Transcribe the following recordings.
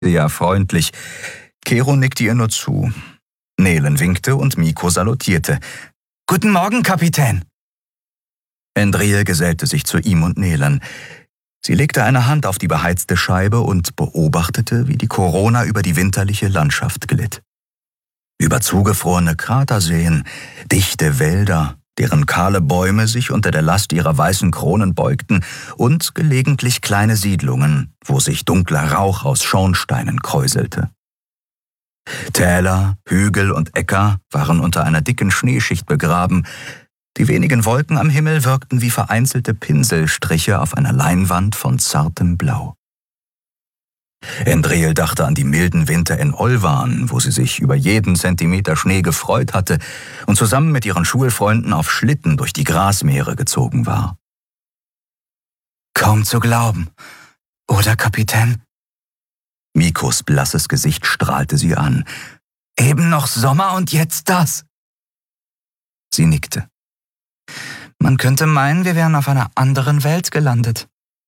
Ja, freundlich. Kero nickte ihr nur zu. Nelen winkte und Miko salutierte. »Guten Morgen, Kapitän!« Endriel gesellte sich zu ihm und Nelen. Sie legte eine Hand auf die beheizte Scheibe und beobachtete, wie die Korona über die winterliche Landschaft glitt. Über zugefrorene Kraterseen, dichte Wälder, deren kahle Bäume sich unter der Last ihrer weißen Kronen beugten, und gelegentlich kleine Siedlungen, wo sich dunkler Rauch aus Schornsteinen kräuselte. Täler, Hügel und Äcker waren unter einer dicken Schneeschicht begraben. Die wenigen Wolken am Himmel wirkten wie vereinzelte Pinselstriche auf einer Leinwand von zartem Blau. Endriel dachte an die milden Winter in Olvan, wo sie sich über jeden Zentimeter Schnee gefreut hatte und zusammen mit ihren Schulfreunden auf Schlitten durch die Grasmeere gezogen war. »Kaum zu glauben, oder, Kapitän?« Mikos blasses Gesicht strahlte sie an. »Eben noch Sommer und jetzt das?« Sie nickte. »Man könnte meinen, wir wären auf einer anderen Welt gelandet.«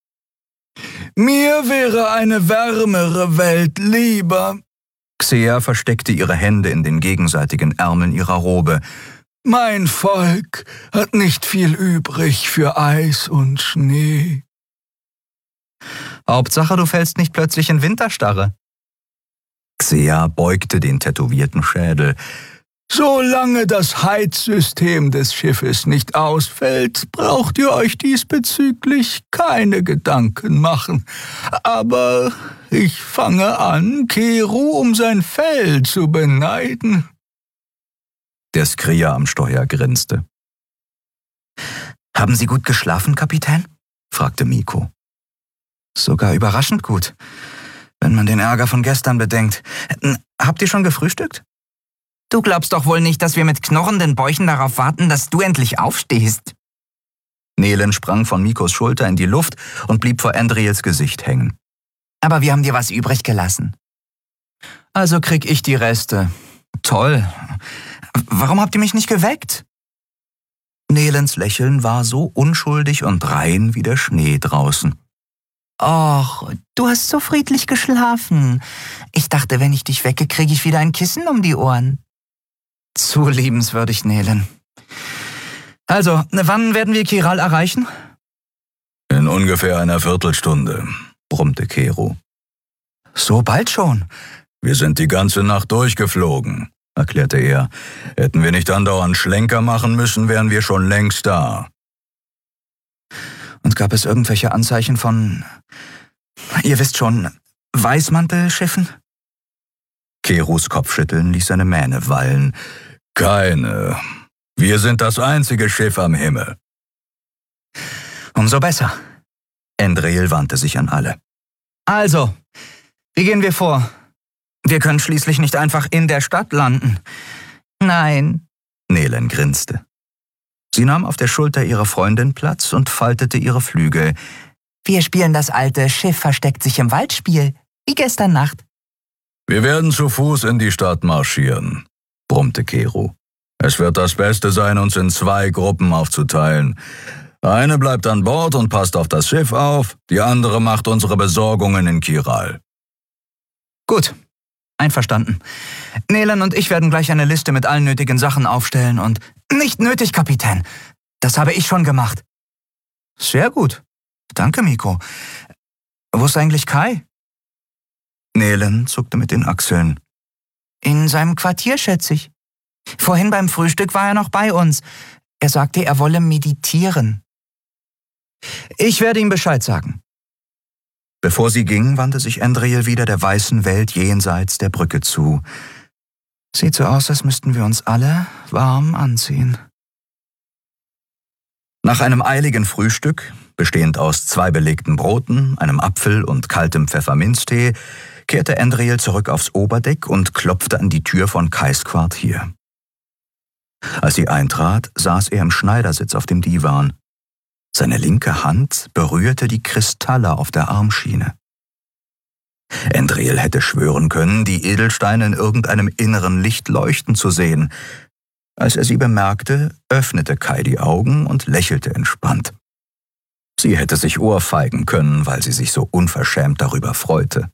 »Mir wäre eine wärmere Welt lieber.« Xea versteckte ihre Hände in den gegenseitigen Ärmeln ihrer Robe. »Mein Volk hat nicht viel übrig für Eis und Schnee.« »Hauptsache, du fällst nicht plötzlich in Winterstarre.« Xea beugte den tätowierten Schädel. »Solange das Heizsystem des Schiffes nicht ausfällt, braucht ihr euch diesbezüglich keine Gedanken machen. Aber ich fange an, Kero um sein Fell zu beneiden.« Der Skrier am Steuer grinste. »Haben Sie gut geschlafen, Kapitän?« fragte Miko. »Sogar überraschend gut, wenn man den Ärger von gestern bedenkt. Habt ihr schon gefrühstückt?« »Du glaubst doch wohl nicht, dass wir mit knurrenden Bäuchen darauf warten, dass du endlich aufstehst?« Nelen sprang von Mikos Schulter in die Luft und blieb vor Endriels Gesicht hängen. »Aber wir haben dir was übrig gelassen.« »Also krieg ich die Reste. Toll. Warum habt ihr mich nicht geweckt?« Nelens Lächeln war so unschuldig und rein wie der Schnee draußen. »Och, du hast so friedlich geschlafen. Ich dachte, wenn ich dich wecke, kriege ich wieder ein Kissen um die Ohren.« »Zu liebenswürdig, Nelen. Also, wann werden wir Kiral erreichen?« »In ungefähr einer Viertelstunde«, brummte Kero. »So bald schon?« »Wir sind die ganze Nacht durchgeflogen«, erklärte er. »Hätten wir nicht andauernd Schlenker machen müssen, wären wir schon längst da.« »Und gab es irgendwelche Anzeichen von, ihr wisst schon, Weißmantelschiffen?« Keros Kopfschütteln ließ seine Mähne wallen. »Keine. Wir sind das einzige Schiff am Himmel.« »Umso besser.« Endriel wandte sich an alle. »Also, wie gehen wir vor? Wir können schließlich nicht einfach in der Stadt landen.« »Nein.« Nelen grinste. Sie nahm auf der Schulter ihrer Freundin Platz und faltete ihre Flügel. »Wir spielen das alte Schiff versteckt sich im Waldspiel, wie gestern Nacht.« »Wir werden zu Fuß in die Stadt marschieren«, brummte Kero. »Es wird das Beste sein, uns in 2 Gruppen aufzuteilen. Eine bleibt an Bord und passt auf das Schiff auf, die andere macht unsere Besorgungen in Kiral.« »Gut, einverstanden. Nelen und ich werden gleich eine Liste mit allen nötigen Sachen aufstellen und...« »Nicht nötig, Kapitän. Das habe ich schon gemacht.« »Sehr gut. Danke, Miko. Wo ist eigentlich Kai?« Nelen zuckte mit den Achseln. »In seinem Quartier, schätze ich. Vorhin beim Frühstück war er noch bei uns. Er sagte, er wolle meditieren.« »Ich werde ihm Bescheid sagen.« Bevor sie ging, wandte sich Endriel wieder der weißen Welt jenseits der Brücke zu. »Sieht so aus, als müssten wir uns alle warm anziehen.« Nach einem eiligen Frühstück, bestehend aus 2 belegten Broten, einem Apfel und kaltem Pfefferminztee, kehrte Endriel zurück aufs Oberdeck und klopfte an die Tür von Kais Quartier. Als sie eintrat, saß er im Schneidersitz auf dem Divan. Seine linke Hand berührte die Kristalle auf der Armschiene. Endriel hätte schwören können, die Edelsteine in irgendeinem inneren Licht leuchten zu sehen. Als er sie bemerkte, öffnete Kai die Augen und lächelte entspannt. Sie hätte sich ohrfeigen können, weil sie sich so unverschämt darüber freute.